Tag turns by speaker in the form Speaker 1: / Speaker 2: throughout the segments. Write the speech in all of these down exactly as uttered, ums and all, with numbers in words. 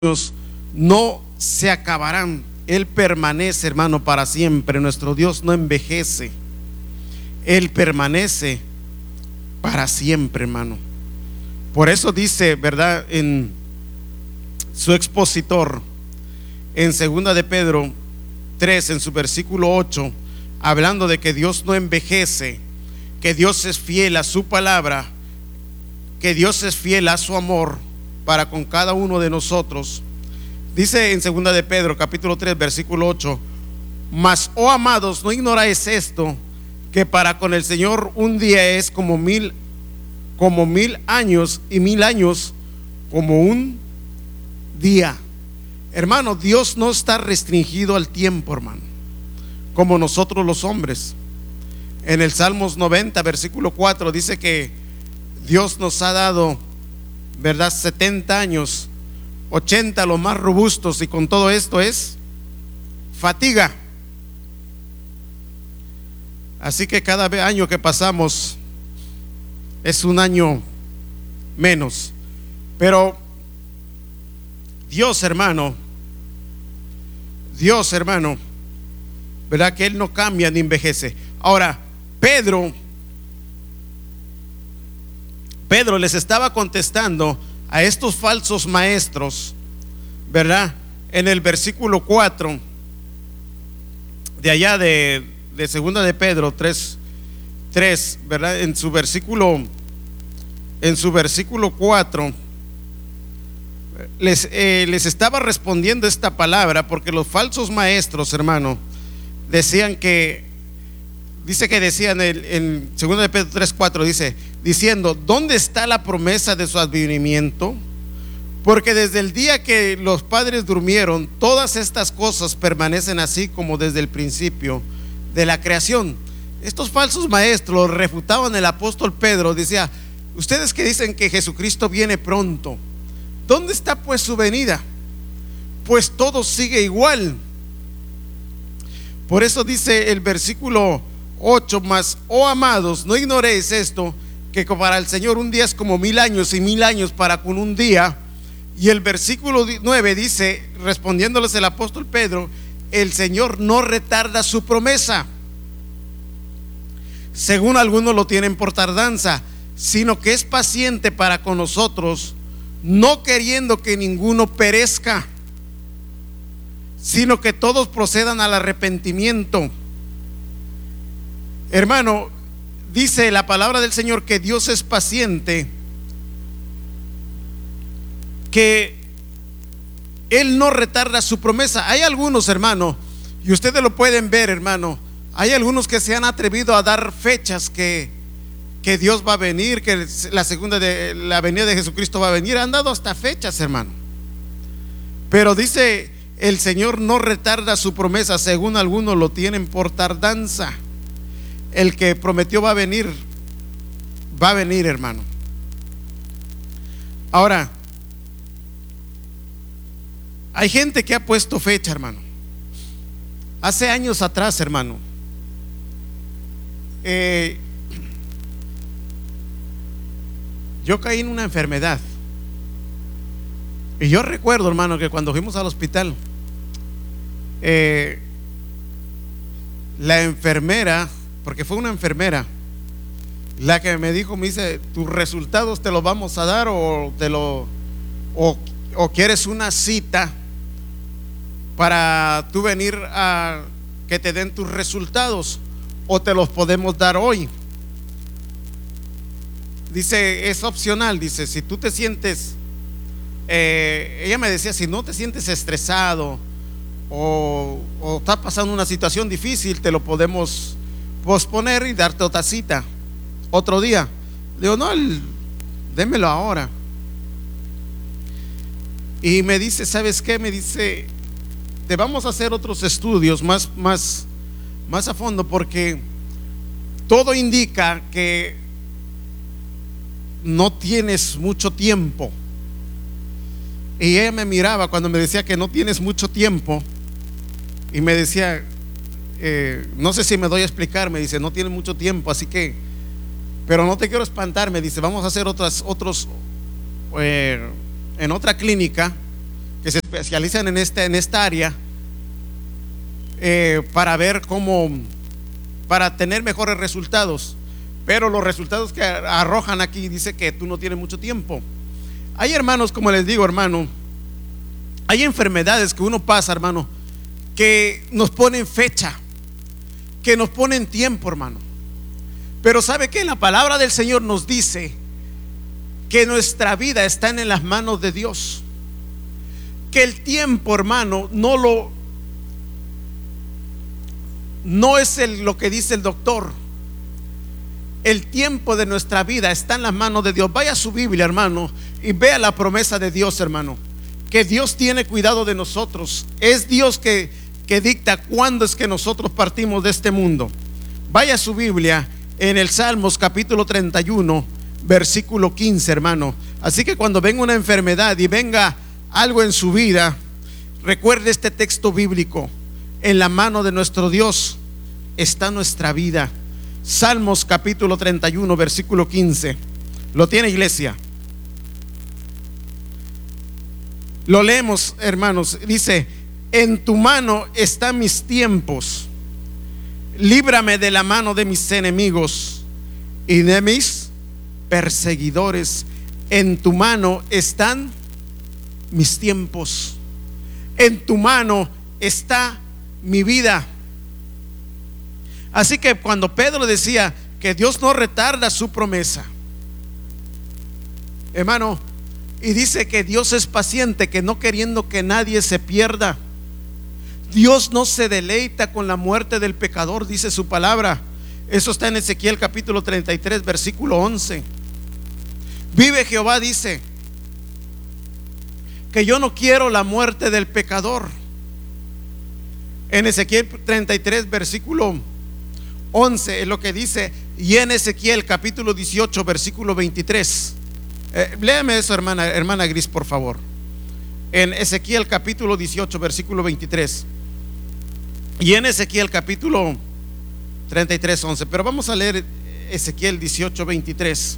Speaker 1: no se acabarán. Él permanece, hermano, para siempre. Nuestro Dios no envejece. Él permanece para siempre, hermano. Por eso dice, ¿verdad?, en su expositor, en segunda de Pedro tres, en su versículo ocho, hablando de que Dios no envejece, que Dios es fiel a su palabra, que Dios es fiel a su amor para con cada uno de nosotros. Dice en segunda de Pedro capítulo tres versículo ocho: mas, oh amados, no ignoráis esto, que para con el Señor un día es como mil como mil años, y mil años como un día. Hermano, Dios no está restringido al tiempo, hermano, como nosotros los hombres. En el Salmos noventa versículo cuatro dice que Dios nos ha dado, ¿verdad?, setenta años, ochenta los más robustos, y con todo esto es fatiga. Así que cada año que pasamos es un año menos. Pero Dios, hermano, Dios, hermano, ¿verdad?, que Él no cambia ni envejece. Ahora, Pedro Pedro les estaba contestando a estos falsos maestros, ¿verdad?, en el versículo cuatro de allá de, de segunda de Pedro tres, tres, ¿verdad? En su versículo en su versículo cuatro les, eh, les estaba respondiendo esta palabra, porque los falsos maestros, hermano, decían que, dice que decían en, en segunda de Pedro tres cuatro, dice, diciendo: ¿dónde está la promesa de su advenimiento? Porque desde el día que los padres durmieron, todas estas cosas permanecen así como desde el principio de la creación. Estos falsos maestros refutaban el apóstol Pedro. Decía: ustedes que dicen que Jesucristo viene pronto, ¿dónde está pues su venida? Pues todo sigue igual. Por eso dice el versículo ocho: mas, oh amados, no ignoréis esto, que para el Señor un día es como mil años, y mil años para con un día. Y el versículo nueve dice, respondiéndoles el apóstol Pedro: el Señor no retarda su promesa, según algunos lo tienen por tardanza, sino que es paciente para con nosotros, no queriendo que ninguno perezca, sino que todos procedan al arrepentimiento. Hermano, dice la palabra del Señor que Dios es paciente, que Él no retarda su promesa. Hay algunos, hermano, y ustedes lo pueden ver, hermano, hay algunos que se han atrevido a dar fechas que, que Dios va a venir, que la segunda de la venida de Jesucristo va a venir. Han dado hasta fechas, hermano. Pero dice el Señor no retarda su promesa, según algunos lo tienen por tardanza. El que prometió va a venir, va a venir, hermano. Ahora, hay gente que ha puesto fecha, hermano. Hace años atrás, hermano, eh, yo caí en una enfermedad. Y yo recuerdo, hermano, que cuando fuimos al hospital, eh, la enfermera, porque fue una enfermera la que me dijo, me dice: tus resultados te los vamos a dar, o te lo o, o quieres una cita para tú venir a que te den tus resultados, o te los podemos dar hoy. Dice, es opcional. Dice, si tú te sientes eh, ella me decía, si no te sientes estresado o, o está pasando una situación difícil, te lo podemos posponer y darte otra cita otro día. Digo, no, el, démelo ahora. Y me dice, ¿sabes qué? Me dice, te vamos a hacer otros estudios más, más, más a fondo, porque todo indica que no tienes mucho tiempo. Y ella me miraba cuando me decía que no tienes mucho tiempo, y me decía, eh, no sé si me doy a explicar. Me dice, no tienes mucho tiempo, así que, pero no te quiero espantar. Me dice, vamos a hacer otras, otros eh, en otra clínica que se especializan en esta, en esta área eh, para ver cómo, para tener mejores resultados. Pero los resultados que arrojan aquí dice que tú no tienes mucho tiempo. Hay, hermanos, como les digo, hermano, hay enfermedades que uno pasa, hermano, que nos ponen fecha, que nos ponen tiempo, hermano. Pero ¿sabe qué? La palabra del Señor nos dice que nuestra vida está en las manos de Dios, que el tiempo, hermano, no lo no es el, lo que dice el doctor. El tiempo de nuestra vida está en las manos de Dios. Vaya a su Biblia, hermano, y vea la promesa de Dios, hermano, que Dios tiene cuidado de nosotros. Es Dios que, que dicta cuándo es que nosotros partimos de este mundo. Vaya a su Biblia en el Salmos capítulo treinta y uno, versículo quince, hermano. Así que cuando venga una enfermedad y venga algo en su vida, recuerde este texto bíblico: en la mano de nuestro Dios está nuestra vida. Salmos capítulo treinta y uno, versículo quince. ¿Lo tiene, iglesia? Lo leemos, hermanos. Dice: en tu mano están mis tiempos, líbrame de la mano de mis enemigos y de mis perseguidores. En tu mano están mis tiempos, en tu mano está mi vida. Así que cuando Pedro decía que Dios no retarda su promesa, hermano, y dice que Dios es paciente, que no queriendo que nadie se pierda, Dios no se deleita con la muerte del pecador, dice su palabra. Eso está en Ezequiel capítulo treinta y tres, versículo once. Vive Jehová, dice, que yo no quiero la muerte del pecador. En Ezequiel treinta y tres, versículo once es lo que dice. Y en Ezequiel capítulo dieciocho, versículo veintitrés. eh, Léame eso, hermana, hermana Gris, por favor. En Ezequiel capítulo dieciocho, versículo veintitrés. Y en Ezequiel capítulo treinta y tres, once. Pero vamos a leer Ezequiel dieciocho, veintitrés.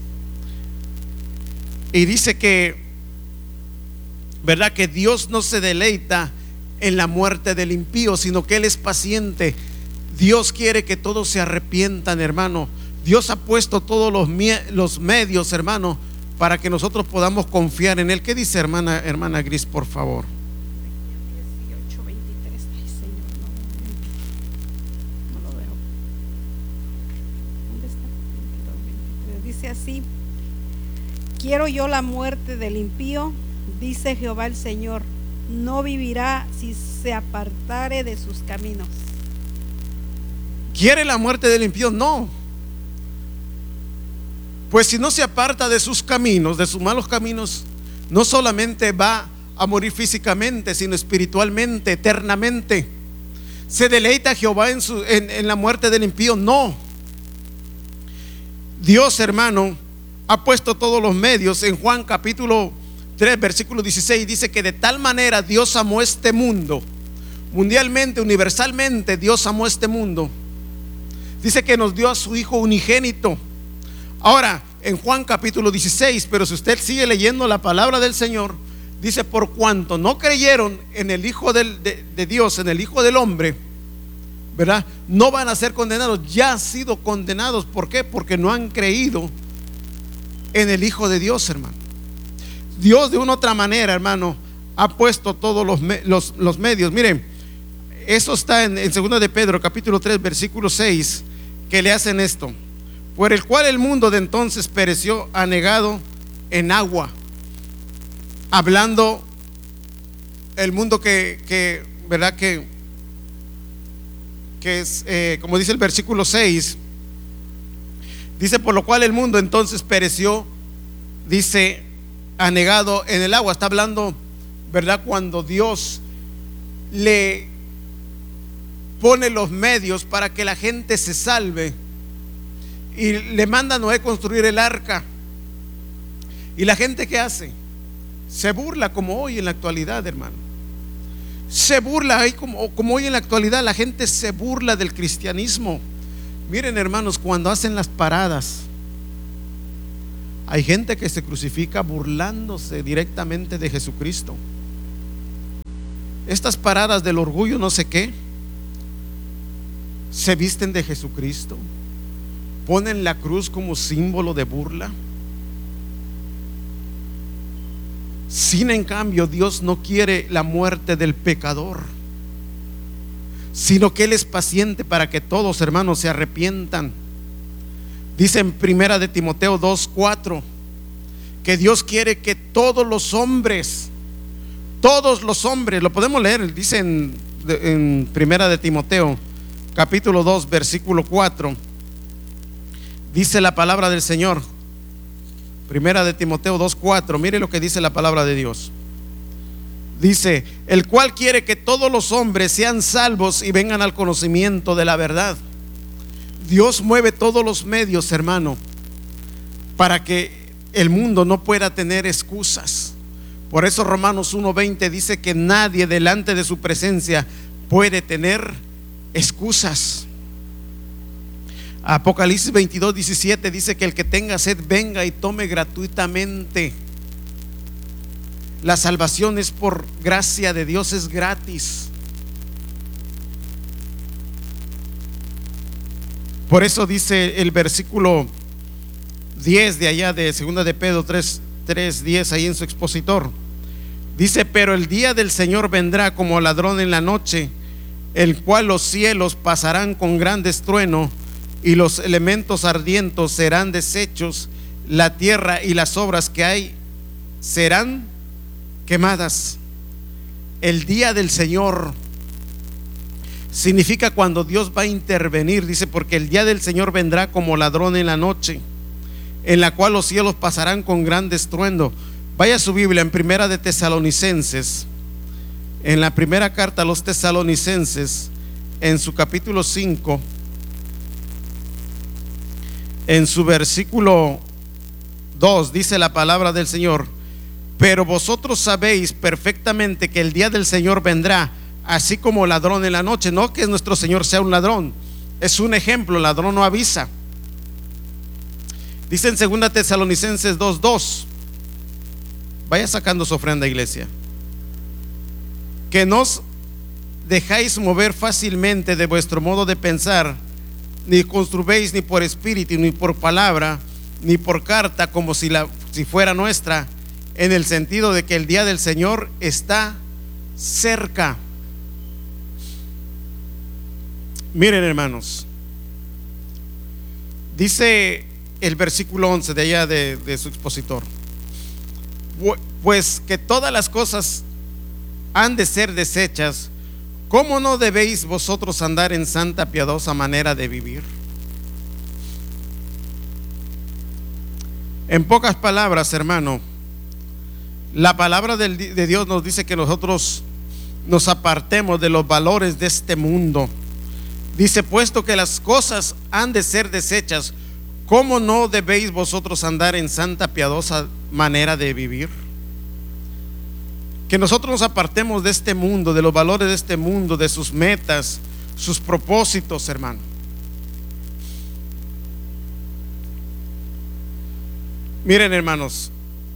Speaker 1: Y dice que, verdad, que Dios no se deleita en la muerte del impío, sino que Él es paciente. Dios quiere que todos se arrepientan, hermano. Dios ha puesto todos los, los medios, hermano, para que nosotros podamos confiar en Él. ¿Qué dice, hermana, hermana Gris, por favor?
Speaker 2: dieciocho, veintitrés. Ay, Señor, no, no lo veo. ¿Dónde está? veintidós, veintitrés. Dice así: quiero yo la muerte del impío, dice Jehová el Señor, no vivirá si se apartare de sus caminos.
Speaker 1: ¿Quiere la muerte del impío? No. Pues si no se aparta de sus caminos, de sus malos caminos, no solamente va a morir físicamente, sino espiritualmente, eternamente. ¿Se deleita Jehová en, su, en, en la muerte del impío? No. Dios, hermano, ha puesto todos los medios. En Juan capítulo tres, versículo dieciséis, dice que de tal manera Dios amó este mundo, mundialmente, universalmente, Dios amó este mundo. Dice que nos dio a su Hijo unigénito. Ahora, en Juan capítulo dieciséis, pero si usted sigue leyendo la palabra del Señor, dice: por cuanto no creyeron en el Hijo del, de, de Dios, en el Hijo del Hombre, ¿verdad? No van a ser condenados, ya han sido condenados. ¿Por qué? Porque no han creído en el Hijo de Dios, hermano. Dios, de una u otra manera, hermano, ha puesto todos los, los, los medios. Miren, eso está en, en segunda de Pedro capítulo tres, versículo seis, que le hacen esto: por el cual el mundo de entonces pereció anegado en agua. Hablando el mundo que, que verdad que que es eh, como dice el versículo seis, dice: por lo cual el mundo entonces pereció, dice, anegado en el agua. Está hablando, verdad, cuando Dios le pone los medios para que la gente se salve y le manda a Noé construir el arca. Y la gente, ¿qué hace? Se burla, como hoy en la actualidad, hermano. Se burla ahí como, como hoy en la actualidad la gente se burla del cristianismo. Miren, hermanos, cuando hacen las paradas, hay gente que se crucifica burlándose directamente de Jesucristo. estas paradas del orgullo no sé qué, se visten de Jesucristo, ponen la cruz como símbolo de burla. Sin en cambio, Dios no quiere la muerte del pecador, sino que Él es paciente para que todos, hermanos, se arrepientan. Dice en primera de Timoteo dos cuatro que Dios quiere que todos los hombres, todos los hombres, lo podemos leer, dice en, en primera de Timoteo capítulo dos versículo cuatro, dice la palabra del Señor. Primera de Timoteo dos cuatro, mire lo que dice la palabra de Dios. Dice: el cual quiere que todos los hombres sean salvos y vengan al conocimiento de la verdad. Dios mueve todos los medios, hermano, para que el mundo no pueda tener excusas. Por eso Romanos uno veinte dice que nadie delante de su presencia puede tener excusas. Apocalipsis veintidós diecisiete dice que el que tenga sed venga y tome gratuitamente. La salvación es por gracia de Dios, es gratis. Por eso dice el versículo diez de allá de segunda de Pedro tres diez, ahí en su expositor, dice: pero el día del Señor vendrá como ladrón en la noche, el cual los cielos pasarán con gran estruendo y los elementos ardientes serán deshechos, la tierra y las obras que hay serán quemadas. El día del Señor significa cuando Dios va a intervenir. Dice: porque el día del Señor vendrá como ladrón en la noche, en la cual los cielos pasarán con gran estruendo. Vaya a su Biblia en primera de Tesalonicenses, en la primera carta a los Tesalonicenses, en su capítulo cinco, en su versículo dos, dice la palabra del Señor: pero vosotros sabéis perfectamente que el día del Señor vendrá así como ladrón en la noche. No que nuestro Señor sea un ladrón, es un ejemplo, el ladrón no avisa. Dice en segunda Tesalonicenses dos dos, vaya sacando su ofrenda, iglesia, que no os dejáis mover fácilmente de vuestro modo de pensar, ni construvéis ni por espíritu, ni por palabra, ni por carta, como si, la, si fuera nuestra, en el sentido de que el día del Señor está cerca. Miren, hermanos, dice el versículo once de allá de, de su expositor: pues que todas las cosas han de ser deshechas, ¿cómo no debéis vosotros andar en santa piadosa manera de vivir? En pocas palabras, hermano, la palabra de Dios nos dice que nosotros nos apartemos de los valores de este mundo. Dice: puesto que las cosas han de ser deshechas, ¿cómo no debéis vosotros andar en santa piadosa manera de vivir? Que nosotros nos apartemos de este mundo, de los valores de este mundo, de sus metas, sus propósitos, hermano. Miren, hermanos,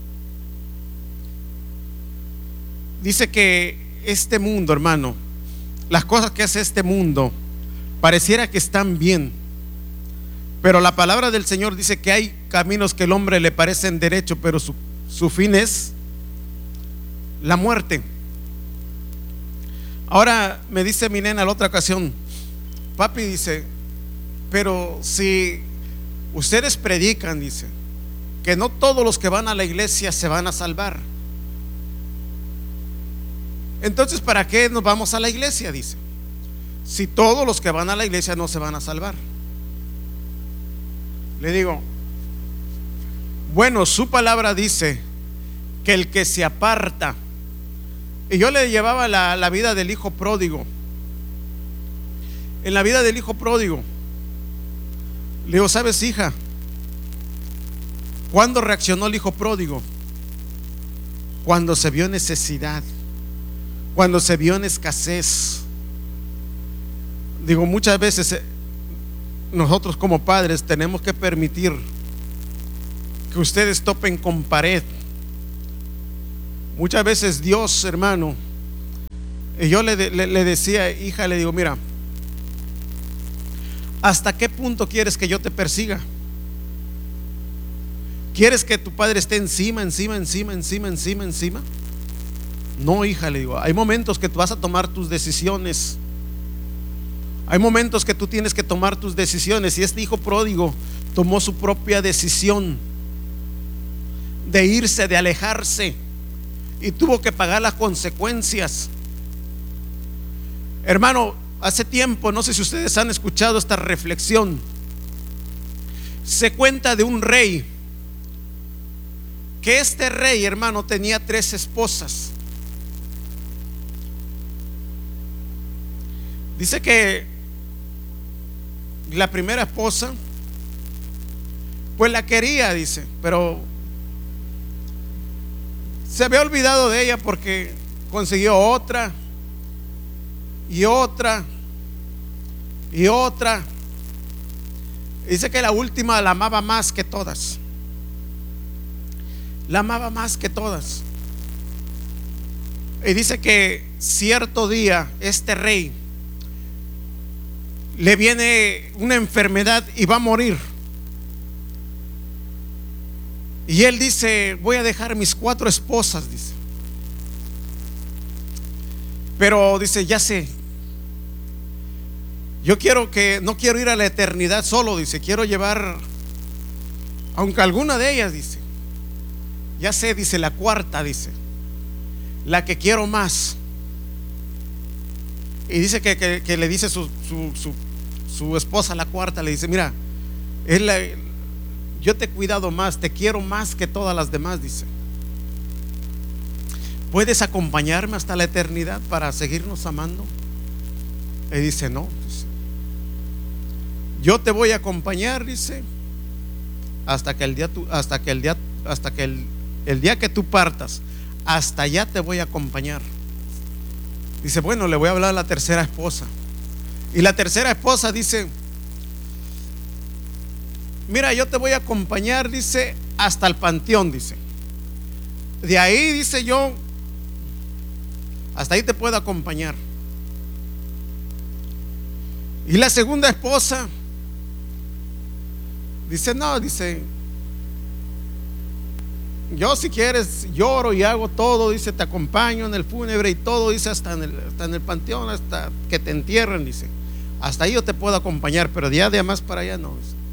Speaker 1: dice que este mundo, hermano, las cosas que hace este mundo pareciera que están bien, pero la palabra del Señor dice que hay caminos que al hombre le parecen derecho, pero su, su fin es la muerte. Ahora me dice mi nena la otra ocasión: papi, dice, pero si ustedes predican, dice, que no todos los que van a la iglesia se van a salvar, entonces ¿para qué nos vamos a la iglesia? Dice, si todos los que van a la iglesia no se van a salvar. Le digo: bueno, su palabra dice que el que se aparta. Y yo le llevaba la, la vida del hijo pródigo. En la vida del hijo pródigo le digo: ¿sabes, hija, cuándo reaccionó el hijo pródigo? Cuando se vio necesidad, cuando se vio en escasez. Digo, muchas veces nosotros como padres tenemos que permitir que ustedes topen con pared. Muchas veces Dios, hermano, Y yo le, le, le decía, hija, le digo, mira, ¿hasta qué punto quieres que yo te persiga? ¿Quieres que tu padre esté encima, encima, encima, encima, encima, encima? No, hija, le digo, hay momentos que tú vas a tomar tus decisiones. Hay momentos que tú tienes que tomar tus decisiones. Y este hijo pródigo tomó su propia decisión de irse, de alejarse, y tuvo que pagar las consecuencias. Hermano, hace tiempo, no sé si ustedes han escuchado esta reflexión, se cuenta de un rey, que este rey, hermano, tenía tres esposas. Dice que la primera esposa, pues la quería, dice, pero se había olvidado de ella porque consiguió otra y otra y otra. Dice que la última la amaba más que todas. La amaba más que todas. Y dice que cierto día este rey le viene una enfermedad y va a morir. Y él dice, voy a dejar mis cuatro esposas, dice. Pero dice, ya sé, yo quiero que, no quiero ir a la eternidad solo, dice, quiero llevar, aunque alguna de ellas, dice, ya sé, dice, la cuarta, dice, la que quiero más. Y dice que, que, que le dice su, su, su, su esposa, la cuarta, le dice, mira, es la, yo te he cuidado más, te quiero más que todas las demás, dice. ¿Puedes acompañarme hasta la eternidad para seguirnos amando? Y dice, no, dice, yo te voy a acompañar, dice, hasta que el día tu, hasta que el día hasta que el, el día que tú partas, hasta allá te voy a acompañar. Dice, bueno, le voy a hablar a la tercera esposa. Y la tercera esposa dice, mira, yo te voy a acompañar, dice, hasta el panteón, dice. De ahí, dice, yo hasta ahí te puedo acompañar. Y la segunda esposa dice, no, dice, yo si quieres lloro y hago todo, dice, te acompaño en el fúnebre y todo, dice, hasta en el, hasta en el panteón, hasta que te entierren, dice, hasta ahí yo te puedo acompañar, pero ya de más para allá no,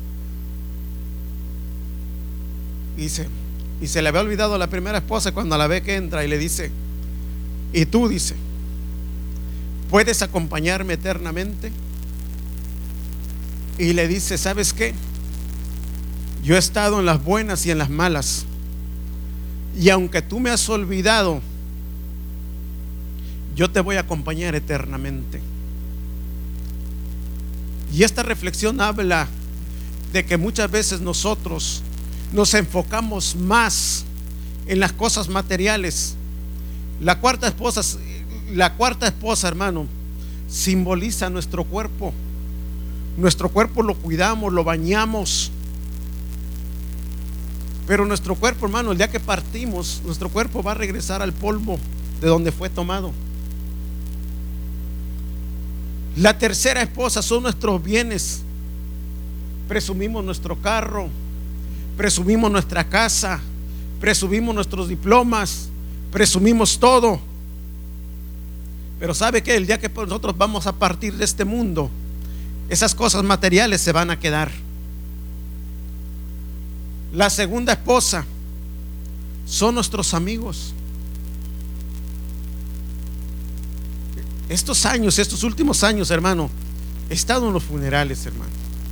Speaker 1: dice. Dice, y se le había olvidado a la primera esposa cuando la ve que entra y le dice, y tú, dice, ¿puedes acompañarme eternamente? Y le dice, ¿sabes qué? Yo he estado en las buenas y en las malas, y aunque tú me has olvidado, yo te voy a acompañar eternamente. Y esta reflexión habla de que muchas veces nosotros nos enfocamos más en las cosas materiales. La cuarta esposa, la cuarta esposa, hermano, simboliza nuestro cuerpo. Nuestro cuerpo lo cuidamos, lo bañamos. Pero nuestro cuerpo, hermano, el día que partimos, nuestro cuerpo va a regresar al polvo de donde fue tomado. La tercera esposa son nuestros bienes. Presumimos nuestro carro, presumimos nuestra casa, presumimos nuestros diplomas, presumimos todo. Pero ¿sabe qué? El día que nosotros vamos a partir de este mundo, esas cosas materiales se van a quedar. La segunda esposa son nuestros amigos. Estos años, estos últimos años, hermano, he estado en los funerales, hermano.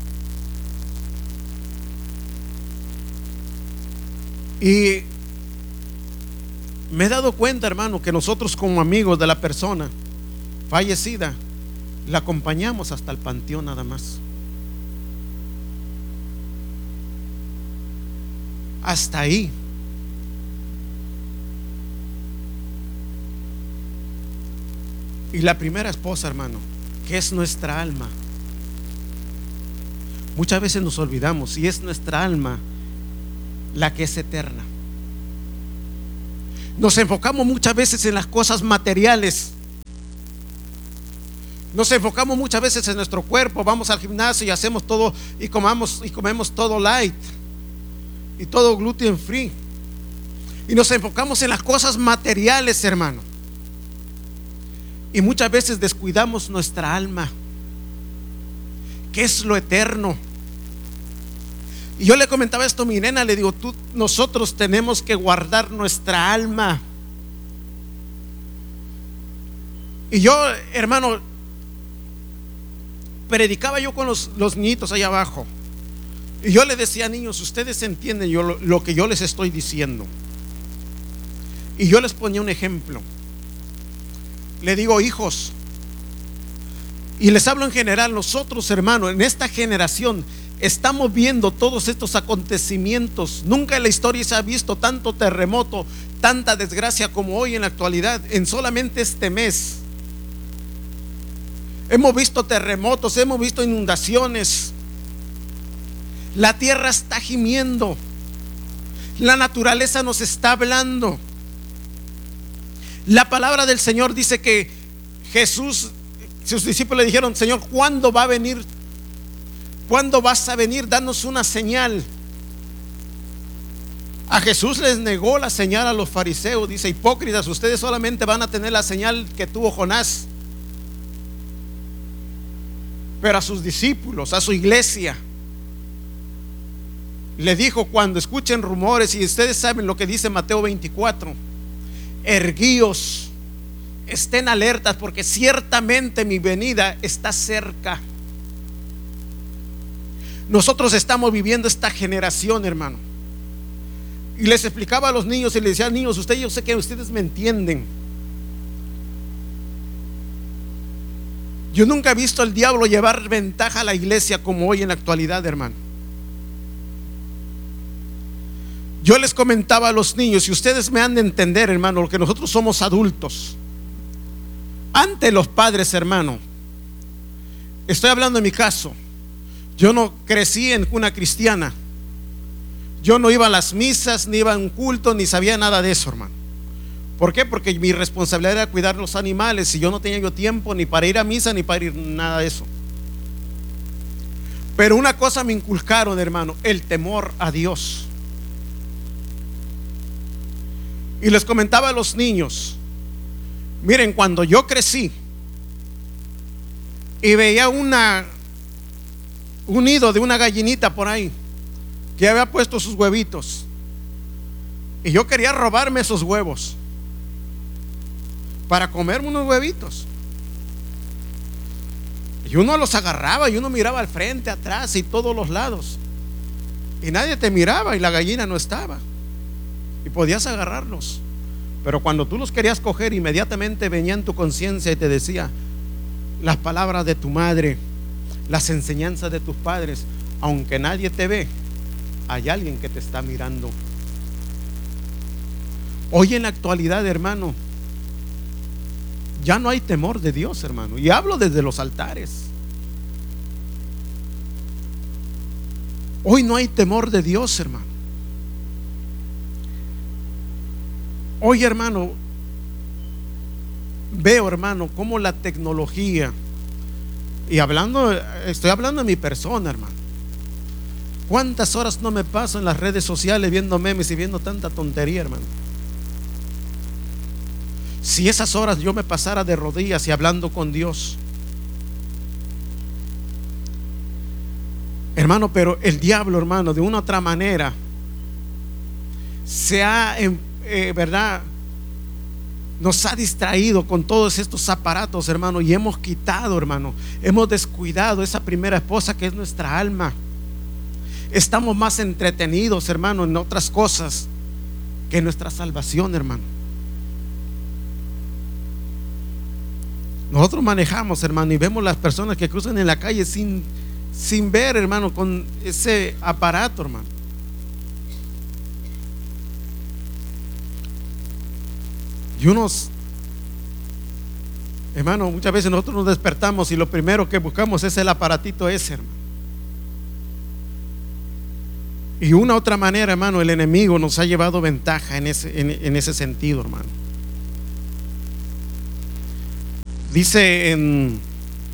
Speaker 1: Y me he dado cuenta, hermano, que nosotros como amigos de la persona fallecida, la acompañamos hasta el panteón nada más. Hasta ahí. Y la primera esposa, hermano, que es nuestra alma, muchas veces nos olvidamos, y es nuestra alma la que es eterna. Nos enfocamos muchas veces en las cosas materiales, Nos enfocamos muchas veces en nuestro cuerpo, vamos al gimnasio y hacemos todo y comamos y comemos todo light y todo gluten free. Y nos enfocamos en las cosas materiales, hermano. Y muchas veces descuidamos nuestra alma, que es lo eterno. Y yo le comentaba esto a mi nena, le digo, tú, nosotros tenemos que guardar nuestra alma. Y yo, hermano, predicaba yo con los, los niñitos allá abajo. Y yo le decía, niños, ustedes entienden yo lo, lo que yo les estoy diciendo. Y yo les ponía un ejemplo. Le digo, hijos, y les hablo en general, nosotros, hermano, en esta generación estamos viendo todos estos acontecimientos. Nunca en la historia se ha visto tanto terremoto, tanta desgracia como hoy en la actualidad. En solamente este mes hemos visto terremotos, hemos visto inundaciones. La tierra está gimiendo, la naturaleza nos está hablando. La palabra del Señor dice que Jesús, sus discípulos le dijeron, Señor, ¿cuándo va a venir? ¿Cuándo vas a venir? Danos una señal. A Jesús les negó la señal a los fariseos. Dice, hipócritas, ustedes solamente van a tener la señal que tuvo Jonás. Pero a sus discípulos, a su iglesia, le dijo, cuando escuchen rumores, y ustedes saben lo que dice Mateo veinticuatro, erguíos, estén alertas, porque ciertamente mi venida está cerca. Nosotros estamos viviendo esta generación, hermano. Y les explicaba a los niños y les decía, niños, ustedes, yo sé que ustedes me entienden. Yo nunca he visto al diablo llevar ventaja a la iglesia como hoy en la actualidad, hermano. Yo les comentaba a los niños, y ustedes me han de entender, hermano, lo que nosotros somos adultos. Ante los padres, hermano, estoy hablando en mi caso. Yo no crecí en cuna cristiana. Yo no iba a las misas, ni iba a un culto, ni sabía nada de eso, hermano. ¿Por qué? Porque mi responsabilidad era cuidar los animales, y yo no tenía yo tiempo ni para ir a misa, ni para ir nada de eso. Pero una cosa me inculcaron, hermano, el temor a Dios. Y les comentaba a los niños, miren, cuando yo crecí y veía una un nido de una gallinita por ahí que había puesto sus huevitos, y yo quería robarme esos huevos para comerme unos huevitos, y uno los agarraba y uno miraba al frente, atrás y todos los lados, y nadie te miraba y la gallina no estaba, y podías agarrarlos. Pero cuando tú los querías coger, inmediatamente venía en tu conciencia y te decía las palabras de tu madre, las enseñanzas de tus padres. Aunque nadie te ve, hay alguien que te está mirando. Hoy en la actualidad, hermano, ya no hay temor de Dios, hermano. Y hablo desde los altares. Hoy no hay temor de Dios, hermano. Hoy, hermano, veo, hermano, cómo la tecnología, y hablando, estoy hablando de mi persona, hermano. ¿Cuántas horas no me paso en las redes sociales viendo memes y viendo tanta tontería, hermano? Si esas horas yo me pasara de rodillas y hablando con Dios, hermano, pero el diablo, hermano, de una u otra manera se ha, eh, verdad, nos ha distraído con todos estos aparatos, hermano, y hemos quitado, hermano, hemos descuidado esa primera esposa que es nuestra alma. Estamos más entretenidos, hermano, en otras cosas que en nuestra salvación, hermano. Nosotros manejamos, hermano, y vemos las personas que cruzan en la calle sin, sin ver, hermano, con ese aparato, hermano. Y unos, hermano, muchas veces nosotros nos despertamos y lo primero que buscamos es el aparatito ese, hermano. Y una otra manera, hermano, el enemigo nos ha llevado ventaja en ese, en, en ese sentido, hermano. Dice en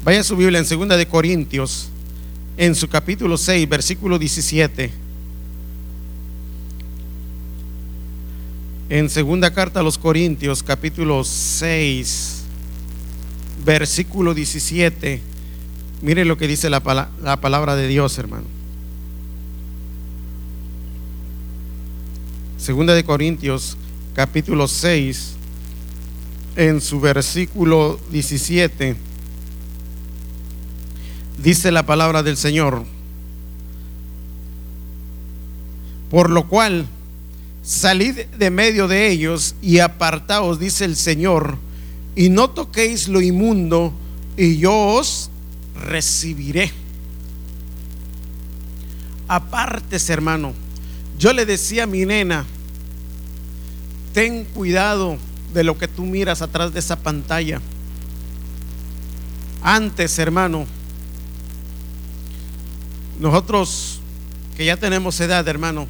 Speaker 1: Vaya su Biblia en segunda de Corintios, en su capítulo seis, versículo diecisiete. En segunda carta a los Corintios, capítulo seis, versículo diecisiete. Mire lo que dice la, pala- la palabra de Dios, hermano. Segunda de Corintios, capítulo seis, en su versículo diecisiete, dice la palabra del Señor: por lo cual salid de medio de ellos y apartaos, dice el Señor, y no toquéis lo inmundo, y yo os recibiré. Apártese, hermano. Yo le decía a mi nena: ten cuidado de lo que tú miras atrás de esa pantalla. Antes, hermano, nosotros que ya tenemos edad, hermano,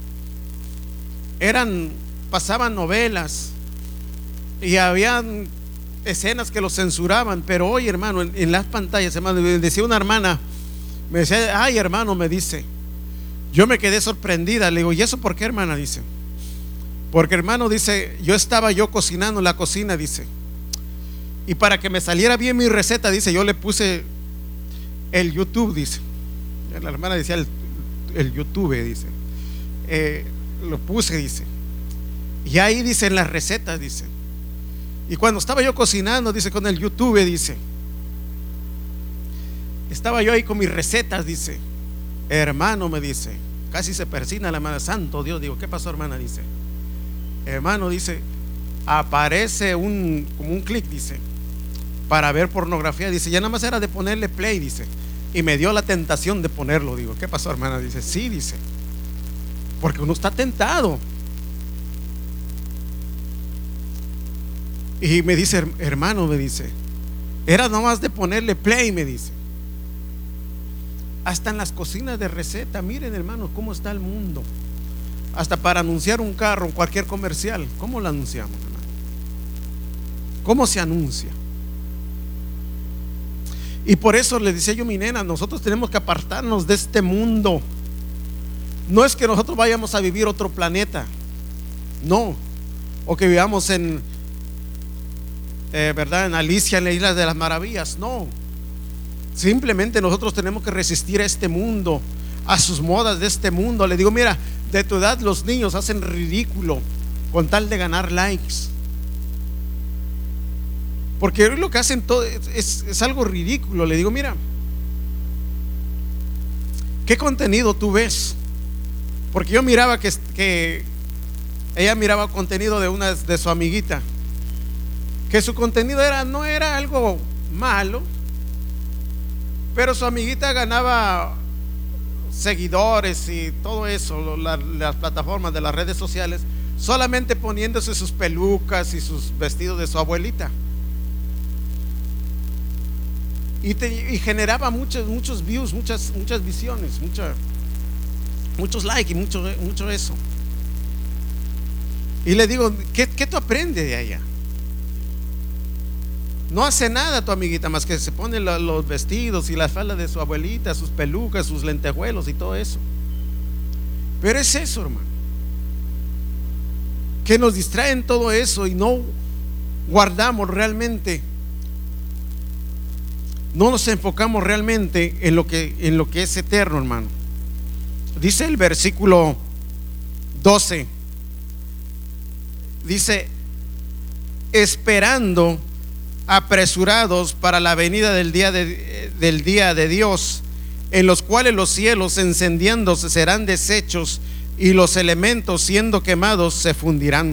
Speaker 1: eran, pasaban novelas y habían escenas que los censuraban, pero hoy, hermano, en, en las pantallas, hermano, decía una hermana, me decía: ay, hermano, me dice, yo me quedé sorprendida. Le digo: ¿y eso por qué, hermana? Dice: porque, hermano, dice, yo estaba yo cocinando en la cocina, dice, y para que me saliera bien mi receta, dice, yo le puse el YouTube, dice. La hermana decía el, el YouTube, dice, eh, lo puse, dice, y ahí dicen las recetas, dice. Y cuando estaba yo cocinando, dice, con el YouTube, dice, estaba yo ahí con mis recetas, dice, hermano, me dice, casi se persina la hermana. Santo Dios, digo, ¿qué pasó, hermana? Dice, hermano, dice, aparece un, como un clic, dice, para ver pornografía. Dice, ya nada más era de ponerle play, dice, y me dio la tentación de ponerlo. Digo, ¿qué pasó, hermana? Dice, sí, dice, porque uno está tentado. Y me dice, hermano, me dice, era nada más de ponerle play, me dice. Hasta en las cocinas de receta, miren, hermano, cómo está el mundo. Hasta para anunciar un carro, cualquier comercial, ¿cómo lo anunciamos, hermano? ¿Cómo se anuncia? Y por eso le decía yo a mi nena, nosotros tenemos que apartarnos de este mundo. No es que nosotros vayamos a vivir otro planeta, no, o que vivamos en eh, verdad, en Alicia en la Isla de las Maravillas, no. Simplemente nosotros tenemos que resistir a este mundo, a sus modas de este mundo. Le digo, mira, de tu edad los niños hacen ridículo con tal de ganar likes, porque hoy lo que hacen todo es, es, es algo ridículo. Le digo, mira, ¿qué contenido tú ves? Porque yo miraba que, que ella miraba contenido de una de su amiguita, que su contenido era, no era algo malo, pero su amiguita ganaba seguidores y todo eso, la, las plataformas de las redes sociales, solamente poniéndose sus pelucas y sus vestidos de su abuelita. Y, te, y generaba muchos, muchos views, muchas, muchas visiones, mucha, muchos likes y mucho, mucho eso. Y le digo, ¿qué, qué tú aprendes de allá? No hace nada tu amiguita más que se pone lo, los vestidos y las faldas de su abuelita, sus pelucas, sus lentejuelos y todo eso. Pero es eso, hermano, que nos distraen todo eso y no guardamos realmente, no nos enfocamos realmente en lo que, en lo que es eterno, hermano. Dice el versículo doce, dice, esperando apresurados para la venida del día de, del día de Dios, en los cuales los cielos encendiéndose serán deshechos y los elementos siendo quemados se fundirán.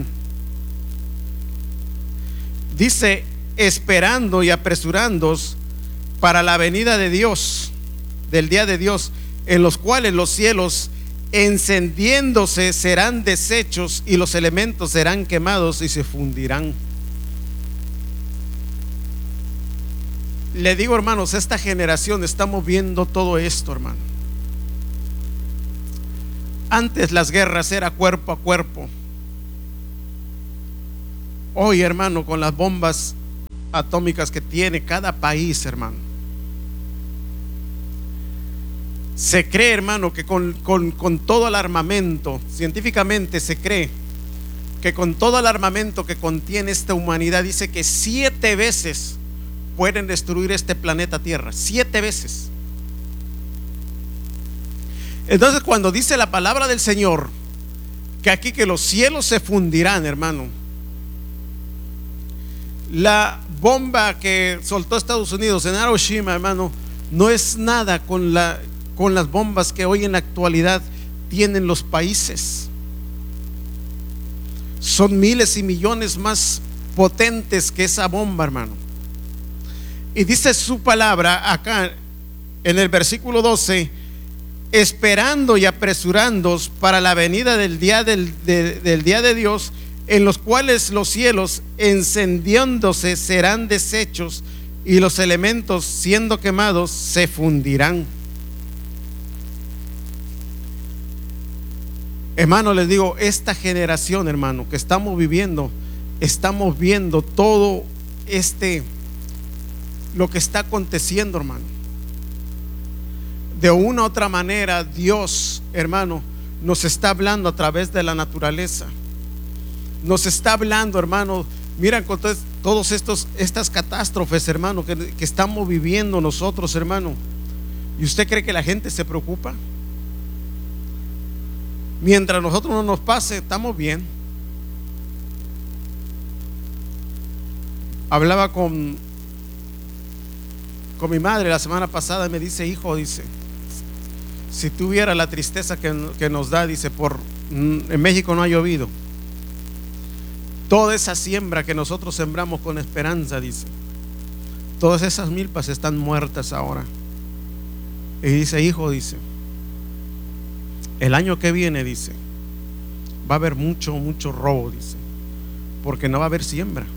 Speaker 1: Dice, esperando y apresurándoos para la venida de Dios, del día de Dios, en los cuales los cielos encendiéndose serán deshechos y los elementos serán quemados y se fundirán. Le digo, hermanos, esta generación estamos viendo todo esto, hermano. Antes las guerras era cuerpo a cuerpo. Hoy, hermano, con las bombas atómicas que tiene cada país, hermano, Se cree, hermano, que con, con, con todo el armamento, científicamente se cree que con todo el armamento que contiene esta humanidad, dice que siete veces pueden destruir este planeta Tierra, siete veces. Entonces, cuando dice la palabra del Señor que aquí que los cielos se fundirán, hermano, la bomba que soltó Estados Unidos en Hiroshima, hermano, no es nada con la con las bombas que hoy en la actualidad tienen los países. Son miles y millones más potentes que esa bomba, hermano. Y dice su palabra acá en el versículo doce: esperando y apresurándoos para la venida del día del, de, del día de Dios, en los cuales los cielos encendiéndose serán deshechos y los elementos siendo quemados se fundirán. Hermano, les digo, esta generación, hermano, que estamos viviendo, estamos viendo todo este, lo que está aconteciendo, hermano. De una u otra manera, Dios, hermano, nos está hablando a través de la naturaleza. Nos está hablando, hermano. Miren con todos estos estas catástrofes, hermano, que, que estamos viviendo nosotros, hermano. ¿Y usted cree que la gente se preocupa? Mientras nosotros no nos pase, estamos bien. Hablaba con con mi madre la semana pasada y me dice: hijo, dice, si tuviera la tristeza que, que nos da, dice, por en México no ha llovido. Toda esa siembra que nosotros sembramos con esperanza, dice, todas esas milpas están muertas ahora. Y dice: hijo, dice, el año que viene, dice, va a haber mucho, mucho robo, dice, porque no va a haber siembra.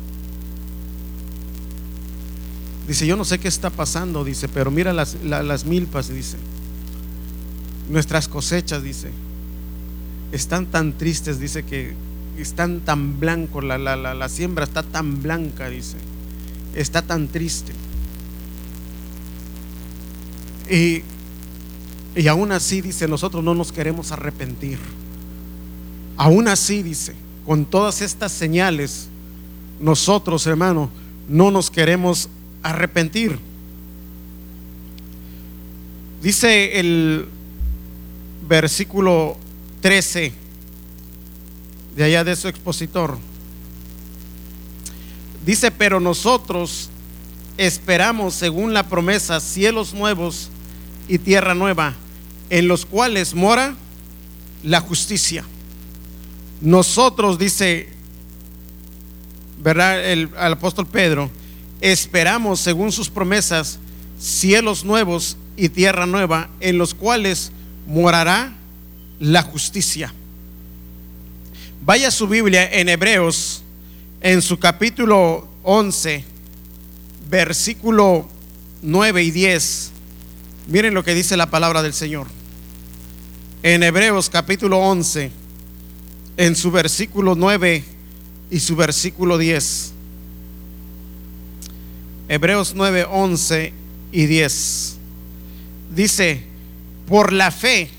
Speaker 1: Dice: yo no sé qué está pasando, dice, pero mira las, la, las milpas, dice, nuestras cosechas, dice, están tan tristes, dice, que están tan blancos, la, la, la, la siembra está tan blanca, dice, está tan triste. Y Y aún así, dice, nosotros no nos queremos arrepentir. Aún así, dice, con todas estas señales, nosotros, hermano, no nos queremos arrepentir. Dice el versículo trece de allá de su expositor. Dice: pero nosotros esperamos, según la promesa, cielos nuevos y tierra nueva, en los cuales mora la justicia. Nosotros, dice, ¿verdad?, el, el apóstol Pedro, esperamos, según sus promesas, cielos nuevos y tierra nueva, en los cuales morará la justicia. Vaya su Biblia en Hebreos, en su capítulo once, versículo nueve y diez. Miren lo que dice la palabra del Señor. En Hebreos capítulo once, en su versículo nueve y su versículo diez. Hebreos nueve, once y diez. Dice: por la fe,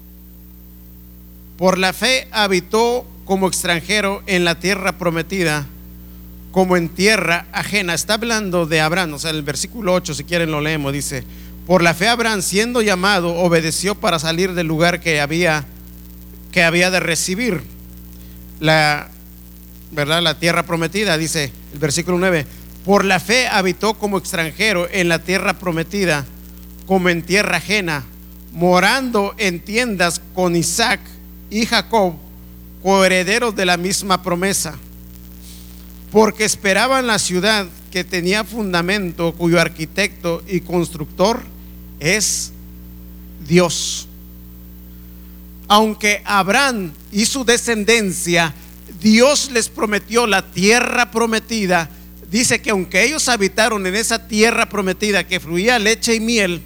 Speaker 1: por la fe habitó como extranjero en la tierra prometida, como en tierra ajena. Está hablando de Abraham, o sea, el versículo ocho, si quieren lo leemos, dice: por la fe Abraham, siendo llamado, obedeció para salir del lugar que había que había de recibir la, ¿verdad?, la tierra prometida. Dice el versículo nueve: por la fe habitó como extranjero en la tierra prometida, como en tierra ajena, morando en tiendas con Isaac y Jacob, coherederos de la misma promesa, porque esperaban la ciudad que tenía fundamento, cuyo arquitecto y constructor es Dios. Aunque Abraham y su descendencia, Dios les prometió la tierra prometida, dice que aunque ellos habitaron en esa tierra prometida que fluía leche y miel,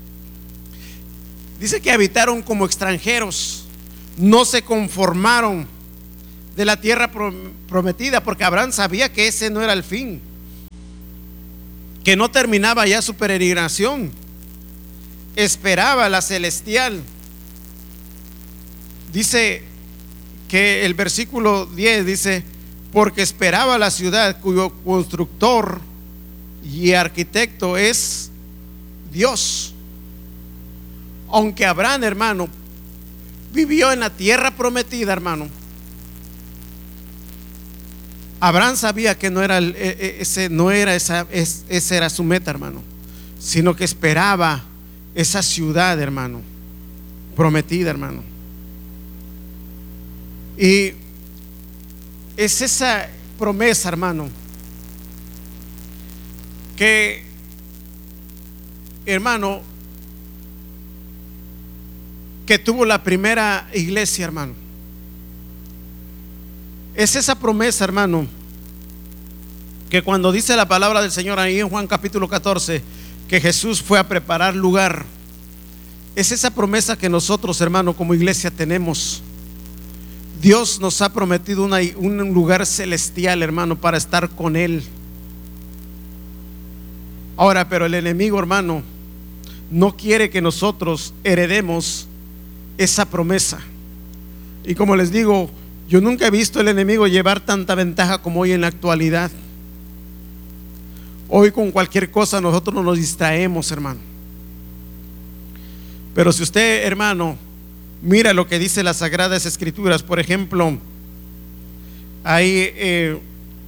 Speaker 1: dice que habitaron como extranjeros, no se conformaron de la tierra prometida, porque Abraham sabía que ese no era el fin, que no terminaba ya su peregrinación. esperaba la celestial. Dice que el versículo diez dice: porque esperaba la ciudad cuyo constructor y arquitecto es Dios. Aunque Abraham, hermano, vivió en la tierra prometida, hermano, Abraham sabía que no era el, ese no era esa es, esa era su meta, hermano, sino que esperaba esa ciudad, hermano, prometida, hermano. Y es esa promesa, hermano, que, hermano, que tuvo la primera iglesia, hermano. Es esa promesa, hermano, que cuando dice la palabra del Señor ahí en Juan capítulo catorce, que Jesús fue a preparar lugar, es esa promesa que nosotros, hermano, como iglesia tenemos. Dios nos ha prometido una, un lugar celestial, hermano, para estar con Él. Ahora, pero el enemigo, hermano, no quiere que nosotros heredemos esa promesa. Y como les digo, yo nunca he visto el enemigo llevar tanta ventaja como hoy en la actualidad. Hoy con cualquier cosa nosotros nos distraemos, hermano. Pero si usted, hermano, mira lo que dice las Sagradas Escrituras, por ejemplo, ahí eh,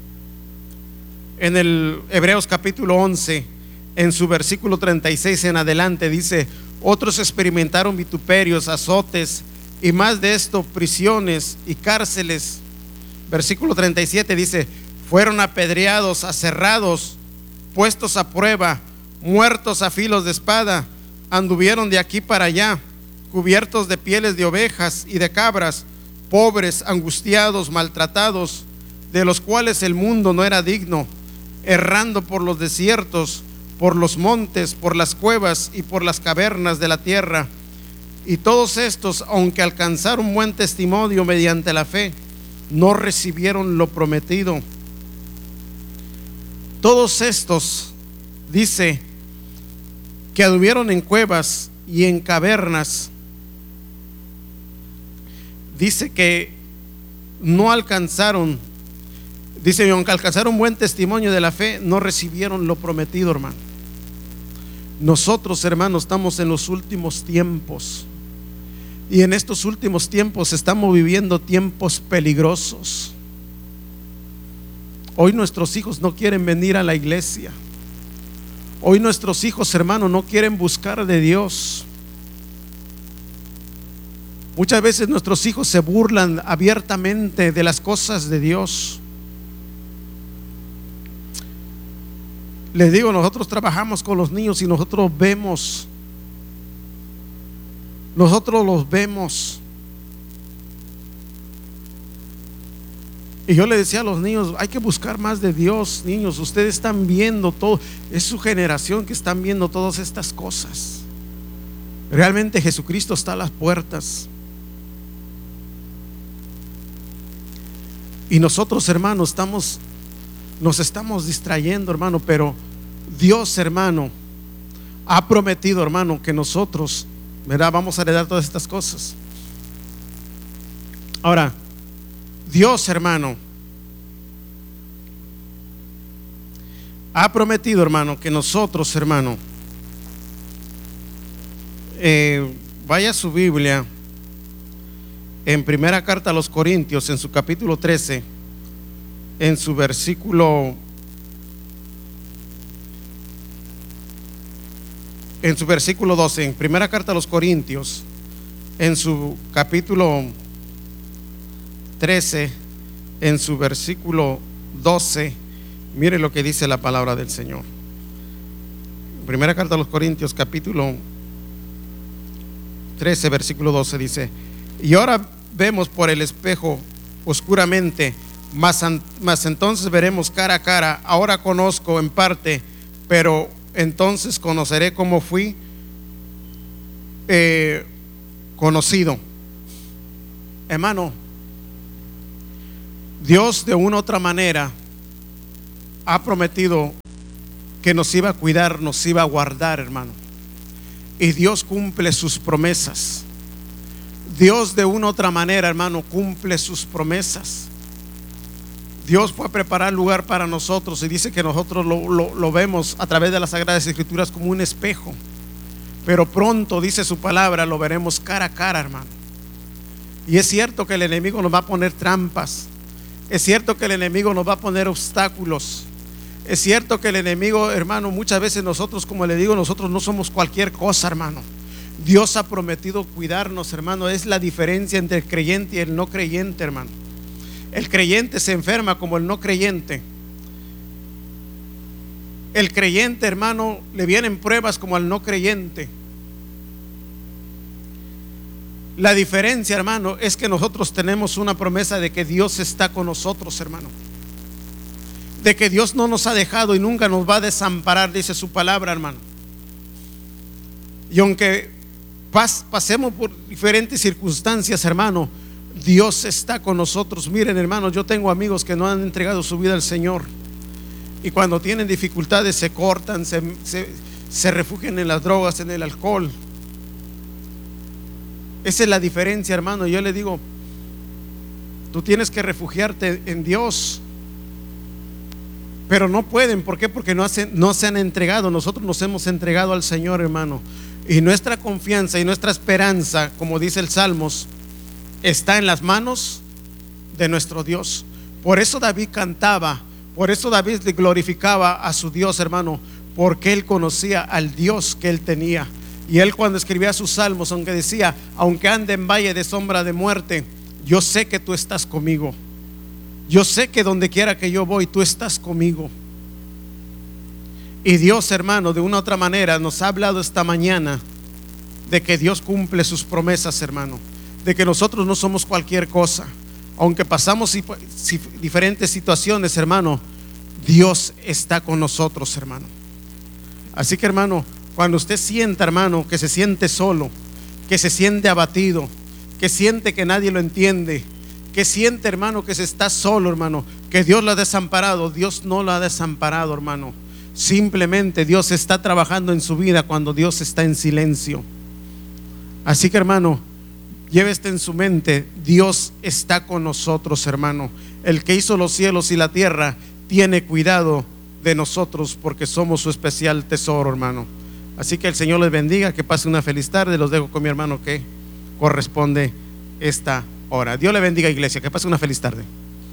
Speaker 1: en el Hebreos capítulo once, en su versículo treinta y seis en adelante, dice: otros experimentaron vituperios, azotes y más de esto, prisiones y cárceles. Versículo treinta y siete dice: fueron apedreados, aserrados, puestos a prueba, muertos a filos de espada, anduvieron de aquí para allá, cubiertos de pieles de ovejas y de cabras, pobres, angustiados, maltratados, de los cuales el mundo no era digno, errando por los desiertos, por los montes, por las cuevas y por las cavernas de la tierra. Y todos estos, aunque alcanzaron buen testimonio mediante la fe, no recibieron lo prometido. Todos estos, dice, que anduvieron en cuevas y en cavernas, dice que no alcanzaron, dice, aunque alcanzaron buen testimonio de la fe, no recibieron lo prometido, hermano. Nosotros, hermanos, estamos en los últimos tiempos, y en estos últimos tiempos estamos viviendo tiempos peligrosos. Hoy nuestros hijos no quieren venir a la iglesia. Hoy nuestros hijos, hermanos, no quieren buscar de Dios. Muchas veces nuestros hijos se burlan abiertamente de las cosas de Dios. Les digo, nosotros trabajamos con los niños y nosotros vemos, nosotros los vemos. Y yo le decía a los niños: hay que buscar más de Dios. Niños, ustedes están viendo todo, es su generación que están viendo todas estas cosas. Realmente Jesucristo está a las puertas. Y nosotros, hermanos, estamos, nos estamos distrayendo, hermano. Pero Dios, hermano, ha prometido, hermano, que nosotros, ¿verdad?, vamos a heredar todas estas cosas. Ahora, Dios, hermano, ha prometido, hermano, que nosotros, hermano, eh, vaya a su Biblia en primera carta a los Corintios, en su capítulo trece, en su versículo en su versículo doce, en primera carta a los Corintios, en su capítulo trece, en su versículo doce, mire lo que dice la palabra del Señor. Primera carta a los Corintios, capítulo trece, versículo doce, dice: y ahora vemos por el espejo oscuramente, mas, mas entonces veremos cara a cara. Ahora conozco en parte, pero entonces conoceré como fui eh, conocido. Hermano, Dios de una u otra manera ha prometido que nos iba a cuidar, nos iba a guardar, hermano. y Dios cumple sus promesas. Dios de una u otra manera, hermano, cumple sus promesas. Dios fue a preparar lugar para nosotros y dice que nosotros lo, lo, lo vemos a través de las Sagradas Escrituras como un espejo, pero pronto, dice su palabra, lo veremos cara a cara, hermano. Y es cierto que el enemigo nos va a poner trampas, es cierto que el enemigo nos va a poner obstáculos, es cierto que el enemigo, hermano, muchas veces nosotros, como le digo, nosotros no somos cualquier cosa, hermano. Dios ha prometido cuidarnos, hermano. Es la diferencia entre el creyente y el no creyente, hermano. El creyente se enferma como el no creyente. El creyente, hermano, le vienen pruebas como al no creyente. La diferencia, hermano, es que nosotros tenemos una promesa de que Dios está con nosotros, hermano. De que Dios no nos ha dejado y nunca nos va a desamparar, dice su palabra, hermano. Y aunque pas, pasemos por diferentes circunstancias, hermano, Dios está con nosotros. Miren, hermanos, yo tengo amigos que no han entregado su vida al Señor, y cuando tienen dificultades se cortan, se, se, se refugian en las drogas, en el alcohol. Esa es la diferencia, hermano. Yo le digo, tú tienes que refugiarte en Dios, pero no pueden. ¿Por qué? Porque no, hacen, no se han entregado. Nosotros nos hemos entregado al Señor, hermano, y nuestra confianza y nuestra esperanza, como dice el Salmos, está en las manos de nuestro Dios. Por eso David cantaba, por eso David le glorificaba a su Dios, hermano, porque él conocía al Dios que él tenía. Y él, cuando escribía sus salmos, aunque decía, aunque ande en valle de sombra de muerte, yo sé que tú estás conmigo. Yo sé que donde quiera que yo voy, tú estás conmigo. Y Dios, hermano, de una u otra manera nos ha hablado esta mañana de que Dios cumple sus promesas, hermano, de que nosotros no somos cualquier cosa. Aunque pasamos diferentes situaciones, hermano, Dios está con nosotros, hermano. Así que, hermano, cuando usted sienta, hermano, que se siente solo, que se siente abatido, que siente que nadie lo entiende, que siente, hermano, que se está solo, hermano, que Dios lo ha desamparado, Dios no lo ha desamparado, hermano. Simplemente Dios está trabajando en su vida cuando Dios está en silencio. Así que, hermano, lleve esto en su mente: Dios está con nosotros, hermano. El que hizo los cielos y la tierra tiene cuidado de nosotros, porque somos su especial tesoro, hermano. Así que el Señor les bendiga, que pase una feliz tarde. Los dejo con mi hermano que corresponde esta hora. Dios le bendiga, iglesia, que pase una feliz tarde.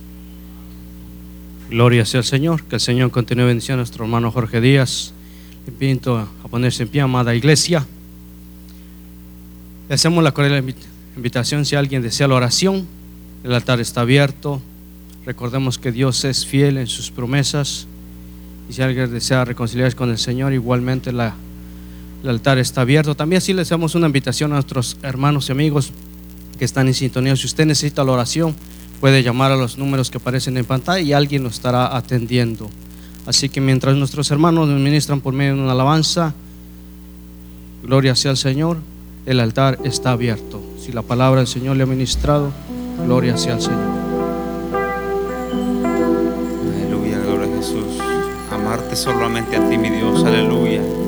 Speaker 3: Gloria sea al Señor. Que el Señor continúe bendiciendo a nuestro hermano Jorge Díaz. Le invito a ponerse en pie, amada iglesia. Le hacemos la cordial invitación: si alguien desea la oración, el altar está abierto. Recordemos que Dios es fiel en sus promesas, y si alguien desea reconciliarse con el Señor, igualmente la, el altar está abierto. También sí le hacemos una invitación a nuestros hermanos y amigos que están en sintonía. Si usted necesita la oración, puede llamar a los números que aparecen en pantalla y alguien lo estará atendiendo. Así que mientras nuestros hermanos nos ministran por medio de una alabanza, gloria sea al Señor, el altar está abierto. Si la palabra del Señor le ha ministrado, gloria sea al Señor.
Speaker 4: Aleluya, gloria a Jesús. Amarte solamente a ti, mi Dios, aleluya.